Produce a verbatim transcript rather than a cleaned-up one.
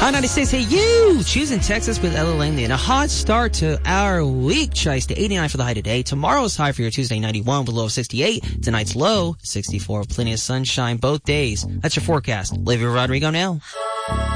I ninety-six, hey you! Choosing Texas with Ella Langley. And a hot start to our week. Chice to eighty-nine for the high today. Tomorrow's high for your Tuesday, ninety-one with a low of sixty-eight. Tonight's low, sixty-four. Plenty of sunshine both days. That's your forecast. Olivia Rodrigo now.